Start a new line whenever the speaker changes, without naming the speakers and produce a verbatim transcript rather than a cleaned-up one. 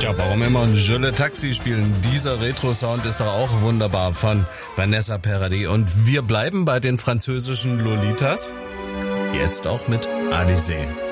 Ja, warum immer ein Je le Taxi spielen? Dieser Retro-Sound ist doch auch wunderbar von Vanessa Paradis. Und wir bleiben bei den französischen Lolitas. Jetzt auch mit Alizée.